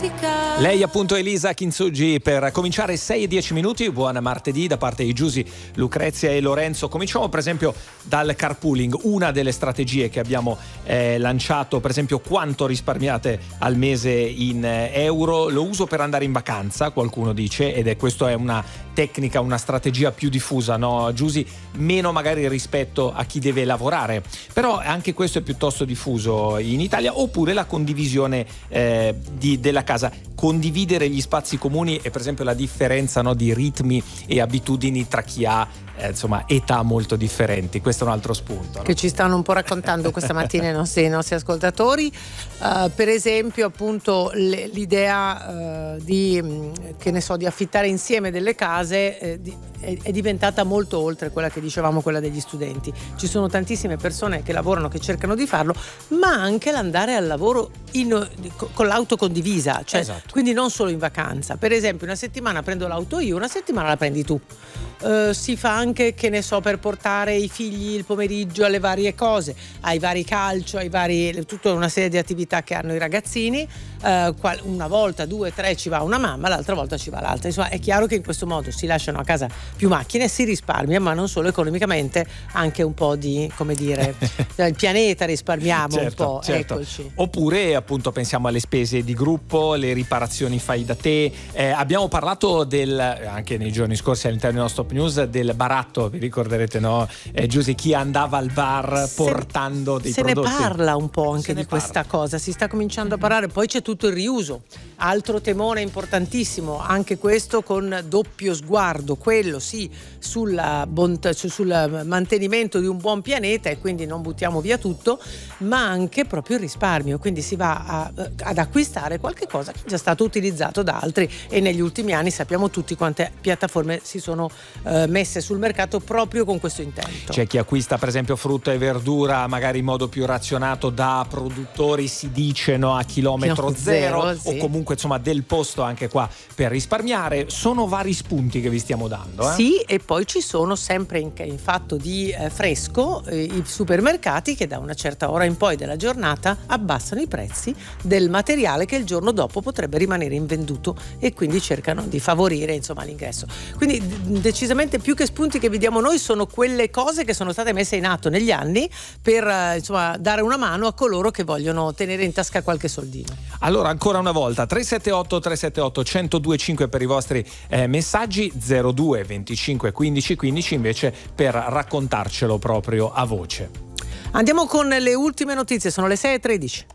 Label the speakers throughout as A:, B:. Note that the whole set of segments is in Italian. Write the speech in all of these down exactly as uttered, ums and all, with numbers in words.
A: musica.
B: Lei appunto Elisa Kintsugi per cominciare sei e dieci minuti. Buon martedì da parte di Giusy, Lucrezia e Lorenzo. Cominciamo per esempio dal carpooling, una delle strategie che abbiamo eh, lanciato. Per esempio, quanto risparmiate al mese in eh, euro? Lo uso per andare in vacanza, qualcuno dice, ed è questo è una tecnica, una strategia più diffusa, no Giusy? Meno magari rispetto a chi deve lavorare, però anche questo è piuttosto diffuso in Italia. Oppure la condivisione eh, di, della casa, condividere gli spazi comuni e per esempio la differenza, no, di ritmi e abitudini tra chi ha eh, insomma età molto differenti. Questo è un altro spunto, no?
A: Che ci stanno un po' raccontando questa mattina i nostri, i nostri ascoltatori. Uh, per esempio appunto le, l'idea uh, di che ne so di affittare insieme delle case eh, di, è, è diventata molto oltre quella che dicevamo, quella degli studenti. Ci sono tantissime persone che lavorano, che cercano di farlo, ma anche l'andare al lavoro in, con l'auto condivisa, cioè
B: esatto.
A: Quindi non solo in vacanza. Per esempio una settimana prendo l'auto io, una settimana la prendi tu. Uh, si fa anche, che ne so, per portare i figli il pomeriggio alle varie cose, ai vari calcio, ai vari, tutta una serie di attività che hanno i ragazzini. Uh, qual, una volta, due, tre ci va una mamma, l'altra volta ci va l'altra. Insomma, è chiaro che in questo modo si lasciano a casa più macchine, si risparmia, ma non solo economicamente, anche un po' di, come dire, il pianeta risparmiamo, certo, un po'.
B: Certo.
A: Eccoci.
B: Oppure appunto pensiamo alle spese di gruppo, le riparazioni fai da te. Eh, abbiamo parlato del, anche nei giorni scorsi all'interno del nostro Top News, del baratto, vi ricorderete, no? Eh, Giusy, chi andava al bar
A: se,
B: portando dei
A: se
B: prodotti.
A: Se ne parla un po' anche
B: se
A: di questa parla. cosa, si sta cominciando a parlare. Poi c'è tutto il riuso, altro temone importantissimo, anche questo con doppio sguardo, quello sì sulla bontà, sul mantenimento di un buon pianeta, e quindi non buttiamo via tutto, ma anche proprio il risparmio, quindi si va a, ad acquistare qualche cosa che è già stato utilizzato da altri, e negli ultimi anni sappiamo tutti quante piattaforme si sono eh, messe sul mercato proprio con questo intento.
B: C'è chi acquista per esempio frutta e verdura magari in modo più razionato da produttori, si dice, no, a chilometro no, zero, zero sì. O comunque insomma del posto anche qua per risparmiare. Sono vari spunti che vi stiamo dando, eh?
A: Sì, e poi ci sono sempre in, in fatto di eh, fresco eh, i supermercati che da una certa ora in poi della giornata abbassano i prezzi del materiale che il giorno dopo potrebbe rimanere invenduto, e quindi cercano di favorire insomma l'ingresso. Quindi d- decisamente più che spunti che vi diamo noi sono quelle cose che sono state messe in atto negli anni per eh, insomma dare una mano a coloro che vogliono tenere in tasca qualche soldino.
B: Allora ancora una volta tre sette otto tre sette otto uno zero due cinque per i vostri eh, messaggi, zero due venticinque quindici quindici invece per raccontarcelo proprio a voce.
A: Andiamo con le ultime notizie, sono le sei e tredici.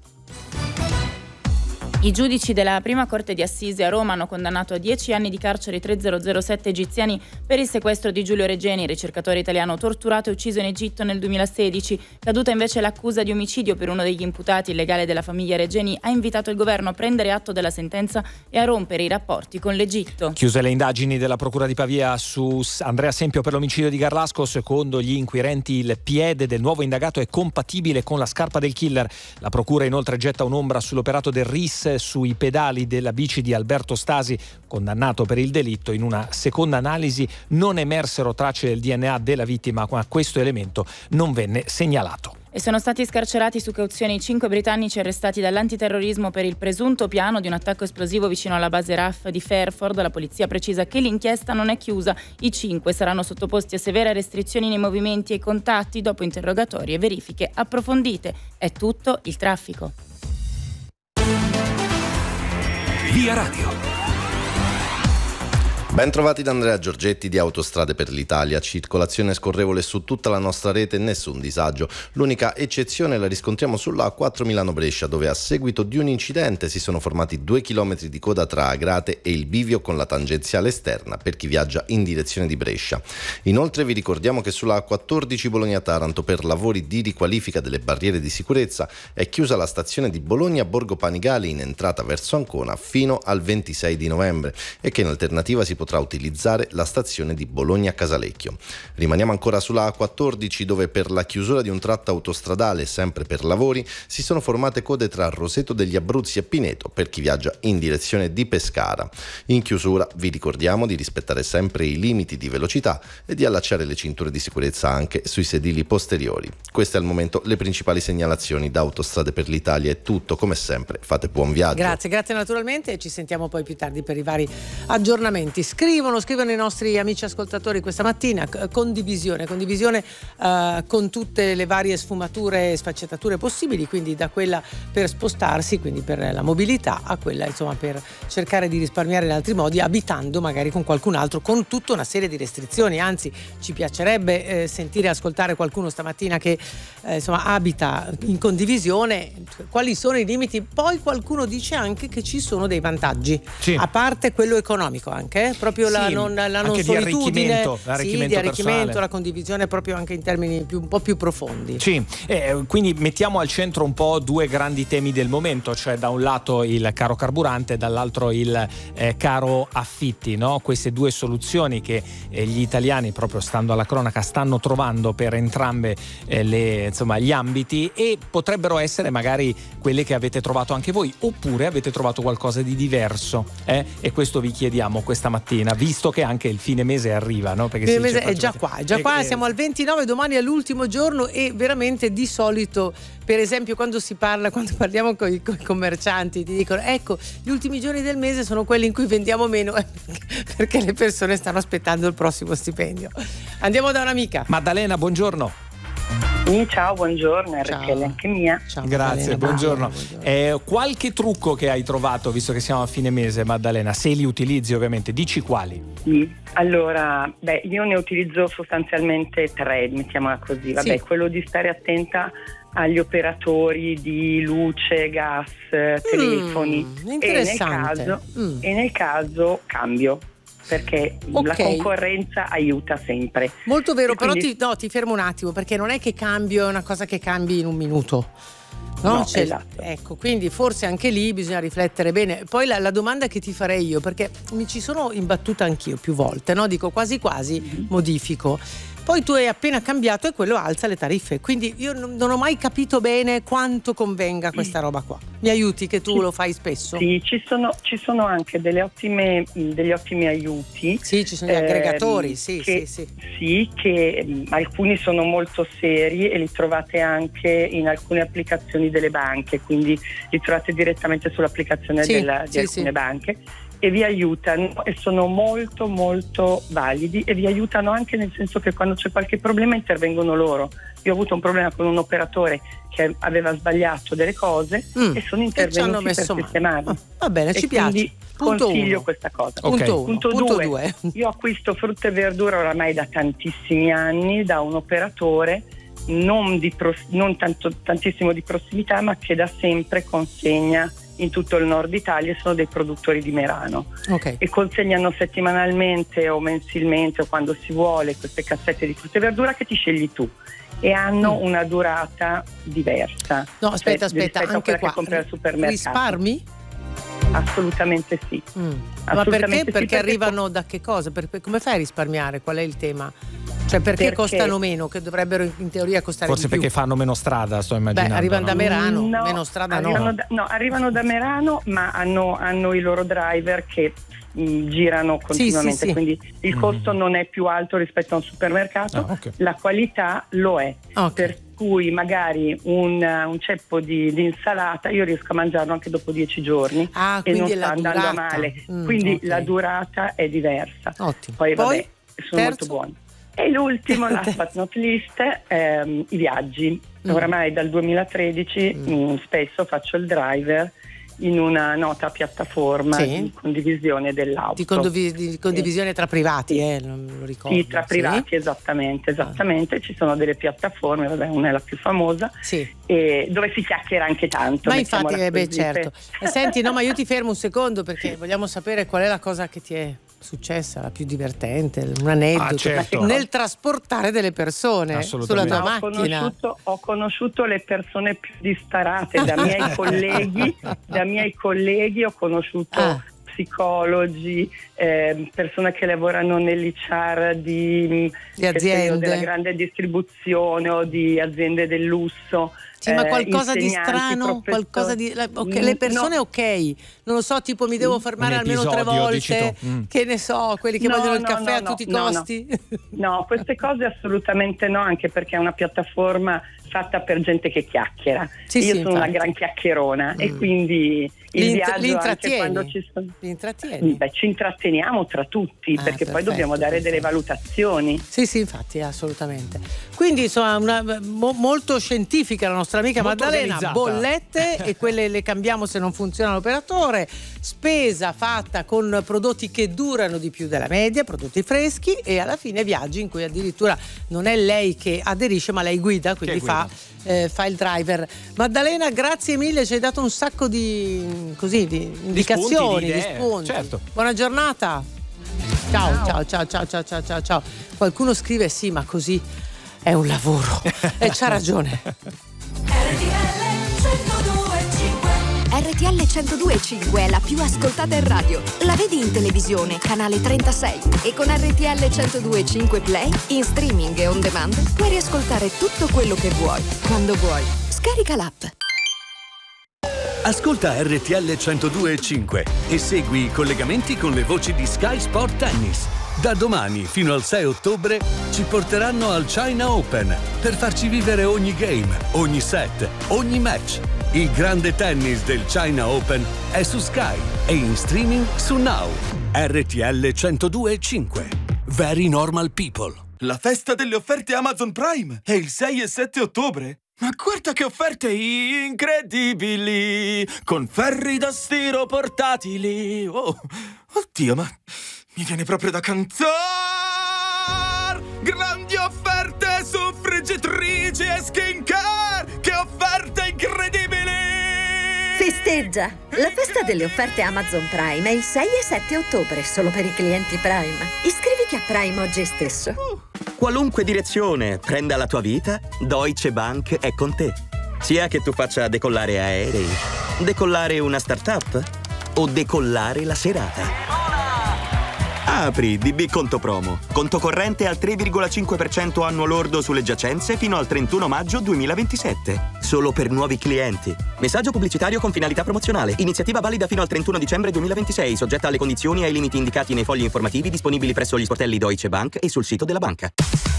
C: I giudici della prima corte di Assisi a Roma hanno condannato a dieci anni di carcere i tre mila sette egiziani per il sequestro di Giulio Regeni, ricercatore italiano torturato e ucciso in Egitto nel duemilasedici. Caduta invece l'accusa di omicidio per uno degli imputati, il legale della famiglia Regeni ha invitato il governo a prendere atto della sentenza e a rompere i rapporti con l'Egitto.
B: Chiuse le indagini della Procura di Pavia su Andrea Sempio per l'omicidio di Garlasco. Secondo gli inquirenti il piede del nuovo indagato è compatibile con la scarpa del killer. La Procura inoltre getta un'ombra sull'operato del R I S sui pedali della bici di Alberto Stasi, condannato per il delitto. In una seconda analisi non emersero tracce del D N A della vittima, ma questo elemento non venne segnalato.
C: E sono stati scarcerati su cauzione i cinque britannici arrestati dall'antiterrorismo per il presunto piano di un attacco esplosivo vicino alla base R A F di Fairford. La polizia precisa che l'inchiesta non è chiusa. I cinque saranno sottoposti a severe restrizioni nei movimenti e ai contatti dopo interrogatori e verifiche approfondite. È tutto il traffico.
D: Via Radio. Ben trovati da Andrea Giorgetti di Autostrade per l'Italia. Circolazione scorrevole su tutta la nostra rete, nessun disagio. L'unica eccezione la riscontriamo sulla A quattro Milano-Brescia, dove a seguito di un incidente si sono formati due chilometri di coda tra Agrate e il bivio con la tangenziale esterna per chi viaggia in direzione di Brescia. Inoltre vi ricordiamo che sulla A quattordici Bologna-Taranto, per lavori di riqualifica delle barriere di sicurezza, è chiusa la stazione di Bologna-Borgo Panigale in entrata verso Ancona fino al ventisei di novembre, e che in alternativa si potrà utilizzare la stazione di Bologna Casalecchio. Rimaniamo ancora sulla A quattordici, dove per la chiusura di un tratto autostradale, sempre per lavori, si sono formate code tra Roseto degli Abruzzi e Pineto per chi viaggia in direzione di Pescara. In chiusura vi ricordiamo di rispettare sempre i limiti di velocità e di allacciare le cinture di sicurezza anche sui sedili posteriori. Queste al momento le principali segnalazioni da Autostrade per l'Italia. È tutto, come sempre, fate buon viaggio.
A: Grazie, grazie naturalmente, e ci sentiamo poi più tardi per i vari aggiornamenti. Scrivono, scrivono i nostri amici ascoltatori questa mattina, condivisione, condivisione uh, con tutte le varie sfumature e sfaccettature possibili, quindi da quella per spostarsi, quindi per la mobilità, a quella insomma per cercare di risparmiare in altri modi, abitando magari con qualcun altro, con tutta una serie di restrizioni. Anzi, ci piacerebbe eh, sentire e ascoltare qualcuno stamattina che eh, insomma abita in condivisione, quali sono i limiti. Poi qualcuno dice anche che ci sono dei vantaggi, sì, a parte quello economico anche, eh? proprio sì, la non, la non
B: anche
A: solitudine,
B: di arricchimento,
A: sì, di arricchimento, la condivisione proprio anche in termini più, un po' più profondi.
B: Sì, eh, quindi mettiamo al centro un po' due grandi temi del momento, cioè da un lato il caro carburante, dall'altro il eh, caro affitti, no? Queste due soluzioni che eh, gli italiani, proprio stando alla cronaca, stanno trovando per entrambe eh, le, insomma, gli ambiti, e potrebbero essere magari quelle che avete trovato anche voi, oppure avete trovato qualcosa di diverso, eh? E questo vi chiediamo questa mattina, visto che anche il fine mese arriva, no? Perché
A: il fine mese è già qua, è già eh, qua, eh, siamo al ventinove, domani è l'ultimo giorno, e veramente di solito, per esempio, quando si parla, quando parliamo con i, con i commercianti, ti dicono ecco, gli ultimi giorni del mese sono quelli in cui vendiamo meno, perché le persone stanno aspettando il prossimo stipendio. Andiamo da un'amica.
B: Maddalena, buongiorno.
E: Sì, ciao, buongiorno, è Rachele anche mia.
B: Ciao, grazie, buongiorno. buongiorno. Eh, qualche trucco che hai trovato, visto che siamo a fine mese, Maddalena, se li utilizzi ovviamente, dici quali?
E: Sì, allora, beh, io ne utilizzo sostanzialmente tre, mettiamola così, vabbè, sì. Quello di stare attenta agli operatori di luce, gas, telefoni,
A: mm, interessante.
E: E nel caso,
A: mm.
E: e nel caso cambio, perché okay. La concorrenza aiuta sempre.
A: Molto vero,
E: e
A: però
E: quindi...
A: ti, no, ti fermo un attimo, perché non è che cambio, è una cosa che cambi in un minuto. No,
E: no
A: cioè,
E: esatto.
A: Ecco, quindi forse anche lì bisogna riflettere bene. Poi la, la domanda che ti farei io, perché mi ci sono imbattuta anch'io più volte, no? Dico quasi quasi mm-hmm. modifico. Poi tu hai appena cambiato e quello alza le tariffe, quindi io non, non ho mai capito bene quanto convenga questa roba qua. Mi aiuti, che tu
E: sì.
A: lo fai spesso?
E: Sì, ci sono, ci sono anche delle ottime, degli ottimi aiuti.
A: Sì, ci sono gli aggregatori, eh, sì,
E: che,
A: sì, sì.
E: Sì, che mh, alcuni sono molto seri e li trovate anche in alcune applicazioni delle banche, quindi li trovate direttamente sull'applicazione
A: sì,
E: della, di
A: sì,
E: alcune
A: sì.
E: banche. E vi aiutano, e sono molto molto validi, e vi aiutano anche nel senso che quando c'è qualche problema intervengono loro. Io ho avuto un problema con un operatore che aveva sbagliato delle cose mm. e sono intervenuti per sistemarli.
A: Ah, va bene, ci
E: e
A: piace.
E: Quindi
A: Punto
E: consiglio
A: uno.
E: questa cosa.
A: Okay. Punto, uno.
E: Punto,
A: Punto
E: due.
A: due.
E: Io acquisto frutta e verdura oramai da tantissimi anni da un operatore non, di pro, non tanto, tantissimo di prossimità, ma che da sempre consegna in tutto il nord Italia, sono dei produttori di Merano,
A: okay.
E: e consegnano settimanalmente o mensilmente o quando si vuole queste cassette di frutta e verdura che ti scegli tu, e hanno mm. una durata diversa.
A: No, aspetta,
E: cioè,
A: aspetta, anche qua
E: che compri al supermercato.
A: Risparmi?
E: Assolutamente sì.
A: Mm.
E: Assolutamente
A: Ma perché?
E: Sì,
A: perché? Perché arrivano da che cosa? Per, per, come fai a risparmiare? Qual è il tema? Cioè perché, perché costano meno, che dovrebbero in teoria costare
B: forse
E: di
B: più?
E: Forse
B: perché fanno meno strada, sto immaginando.
A: Beh, arrivano
B: no?
A: da Merano,
E: no,
A: meno strada
E: arrivano
A: no.
E: Da, no, arrivano da Merano, ma hanno, hanno i loro driver che mh, girano continuamente,
A: sì, sì, sì.
E: quindi il costo mm. non è più alto rispetto a un supermercato,
B: ah, okay.
E: La qualità lo è,
A: okay.
E: Per cui magari un, un ceppo di, di insalata io riesco a mangiarlo anche dopo dieci giorni
A: ah,
E: e non
A: sta
E: andando
A: durata.
E: male,
A: mm,
E: quindi
A: okay.
E: La durata è diversa.
A: Ottimo.
E: Poi,
A: Poi
E: vabbè, sono
A: terzo?
E: molto buoni. E l'ultimo, last but not least, ehm, i viaggi. Mm. Oramai dal duemilatredici mm. mh, spesso faccio il driver in una nota piattaforma sì. di condivisione dell'auto.
A: Di, condiv- di condivisione sì. tra privati, eh, non lo ricordo.
E: Sì, tra privati, sì? esattamente, esattamente. Ah. Ci sono delle piattaforme, vabbè, una è la più famosa,
A: sì.
E: e dove si chiacchiera anche tanto.
A: Ma infatti, eh, beh, certo. E senti, no, ma io ti fermo un secondo perché vogliamo sapere qual è la cosa che ti è successa, la più divertente, un aneddoto
B: ah, certo.
A: nel trasportare delle persone sulla tua
E: ho
A: macchina.
E: Conosciuto, ho conosciuto le persone più disparate, da miei colleghi, da miei colleghi ho conosciuto
A: ah.
E: psicologi, eh, persone che lavorano nell'H R di,
A: di aziende
E: della grande distribuzione o di aziende del lusso.
A: Sì, ma qualcosa di strano, qualcosa di okay, le persone no. ok, non lo so, tipo mi devo fermare almeno tre volte, mm. che ne so, quelli che no, vogliono il
E: no,
A: caffè
E: no,
A: a tutti i
E: no,
A: costi.
E: No. no, queste cose assolutamente no, anche perché è una piattaforma fatta per gente che chiacchiera.
A: Sì,
E: Io
A: sì,
E: sono
A: infatti.
E: una gran chiacchierona mm. e quindi il
A: Li
E: viaggio anche quando ci sono
A: li intrattieni?
E: Beh, ci intratteniamo tra tutti ah, perché perfetto, poi dobbiamo dare perfetto. delle valutazioni.
A: Sì, sì, infatti, assolutamente. Quindi insomma una, mo, molto scientifica la nostra amica molto Maddalena, organizzata. Bollette e quelle le cambiamo se non funziona l'operatore, spesa fatta con prodotti che durano di più della media, prodotti freschi e alla fine viaggi in cui addirittura non è lei che aderisce ma lei guida, quindi fa, eh, fa il driver. Maddalena, grazie mille, ci hai dato un sacco di così di indicazioni, di spunti, di spunti. Certo. Buona giornata. Ciao, ciao, ciao, ciao, ciao, ciao, ciao, ciao. Qualcuno scrive sì, ma così è un lavoro e c'ha ragione.
F: R T L centodue e cinque è la più ascoltata in radio. La vedi in televisione, canale trentasei. E con R T L centodue e cinque Play, in streaming e on demand, puoi riascoltare tutto quello che vuoi, quando vuoi. Scarica l'app.
G: Ascolta R T L centodue e cinque e segui i collegamenti con le voci di Sky Sport Tennis. Da domani fino al sei ottobre ci porteranno al China Open per farci vivere ogni game, ogni set, ogni match. Il grande tennis del China Open è su Sky e in streaming su Now. R T L centodue e cinque. Very normal people.
H: La festa delle offerte Amazon Prime è il sei e sette ottobre. Ma guarda che offerte incredibili! Con ferri da stiro portatili! Oh, oddio, ma mi viene proprio da cantare! Grandi offerte su friggitrici e skincare! Che offerte incredibili!
I: Festeggia! La festa delle offerte Amazon Prime è il sei e sette ottobre, solo per i clienti Prime. Iscriviti a Prime oggi stesso.
H: Uh.
J: Qualunque direzione prenda la tua vita, Deutsche Bank è con te. Sia che tu faccia decollare aerei, decollare una startup o decollare la serata. Apri D B Conto Promo. Conto corrente al tre virgola cinque per cento annuo lordo sulle giacenze fino al trentuno maggio duemilaventisette. Solo per nuovi clienti. Messaggio pubblicitario con finalità promozionale. Iniziativa valida fino al trentuno dicembre duemilaventisei, soggetta alle condizioni e ai limiti indicati nei fogli informativi disponibili presso gli sportelli Deutsche Bank e sul sito della banca.